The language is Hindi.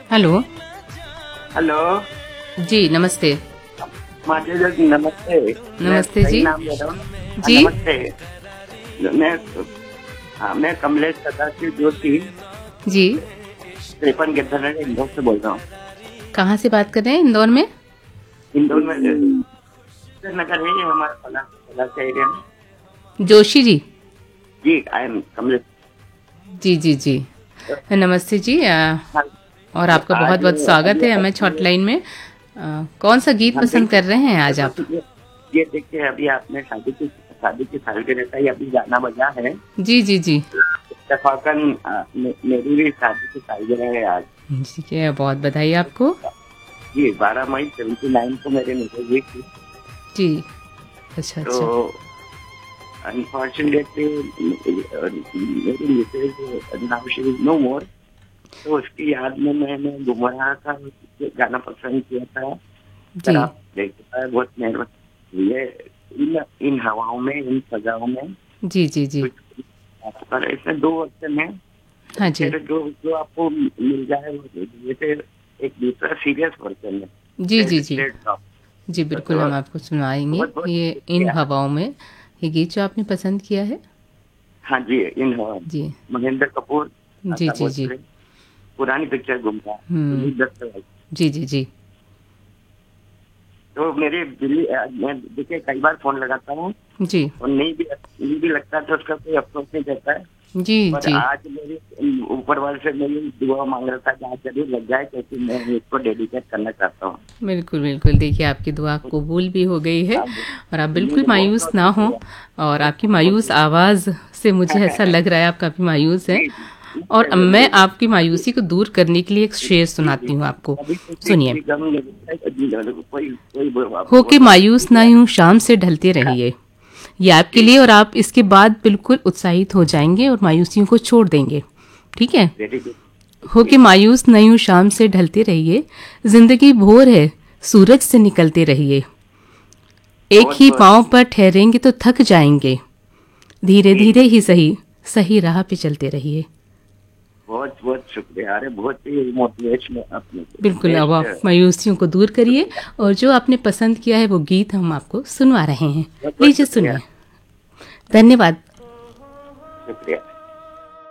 हेलो। हेलो जी नमस्ते। माता जी नमस्ते। नमस्ते मैं जी। नाम ले रहा हूँ। जी नमस्ते। मैं कमलेश सदाशिव जोशी जी। 53 गिरधर इंदौर से बोल रहा हूँ। कहाँ से बात कर रहे हैं इंदौर में? इंदौर में नगर है ये हमारा पलास का एरिया में। जोशी जी। जी आई एम कमलेश। जी जी जी। नमस्ते जी। हाँ, और आपका बहुत आज बहुत स्वागत है एमएच हॉटलाइन में। कौन सा गीत पसंद कर रहे हैं आज आप? ये देखिए अभी आपने शादी की सालगिरह का ही अभी गाना बजा है। जी जी जी। इत्तेफाकन मेरी भी शादी की सालगिरह है आज। जी क्या, बहुत बधाई आपको। जी 12 मई 79 को मेरे निकल हुई थी। जी अच्छा तो अच्छा। अनफॉर्चुनेटली मेरी Mrs now she is no मोर। तो उसकी याद में मैंने गुमराह का गाना पसंद किया था। अगर जी आप देखते हैं बहुत मेहनत ये इन हवाओं में इन सजाओं में जी जी जी। कुछ पर इसमें दो ऑप्शन है। हाँ जी फिर जो आपको मिल जाए जैसे एक दूसरा सीरियस वर्जन है। जी जी जी। तो जी बिल्कुल, हम आपको सुनवाएंगे बहुत बहुत ये इन शुक्रिया। हवाओं में। ये गीत जो आपने पसंद किया है। हाँ जी इन हवा जी महेंद्र कपूर जी आशा जी जी। भोसले पुरानी पिक्चर घूमता हम्म। सुनील दत्त। जी जी जी तो मेरे दिल्ली मैं देखिए कई बार फोन लगाता हूँ जी और नहीं भी लगता तो उसका कोई अफसोस नहीं रहता है। जी पर जी। आज मेरी ऊपर वाले से मेरी दुआ मांग रहा था कि आज जरूर लग जाए क्योंकि मैं इसको डेडिकेट करना चाहता हूँ। बिल्कुल बिल्कुल, देखिए आपकी दुआ कबूल भी हो गई है। हाँ जी, और आप बिल्कुल मुझे बहुत मायूस बहुत ना हो। शुक्रिया। और बहुत आपकी बहुत मायूस आवाज़ से मुझे ऐसा लग रहा है आप काफ़ी मायूस हैं। जी जी और अब मैं बिल्कुल। आपकी मायूसी को दूर करने के लिए एक शेर सुनाती हूँ आपको। अभी किसी सुनिए। किसी गम नहीं लगता है, कोई कोई हो के बोलना मायूस ना यूं शाम से ढलते रहिए। ये आपके जी लिए, और आप इसके बाद बिल्कुल उत्साहित हो जाएंगे और मायूसियों को छोड़ देंगे। ठीक है? Very good. हो के मायूस न यूं शाम से ढलते रहिए। जिंदगी भोर है, सूरज से निकलते रहिए। एक बहुत ही बहुत पांव पर ठहरेंगे तो थक जाएंगे। धीरे जी धीरे ही सही, सही राह पे चलते रहिए। बहुत बहुत शुक्रिया। अरे बहुत ही मोटिवेशन आपने बिल्कुल, अब बेस्ट। आप मायूसियों को दूर करिए। और जो आपने पसंद किया है वो गीत हम आपको सुनवा रहे हैं। बहुत बहुत लीजिए शुक्रिया। सुनिए। धन्यवाद। शुक्रिया।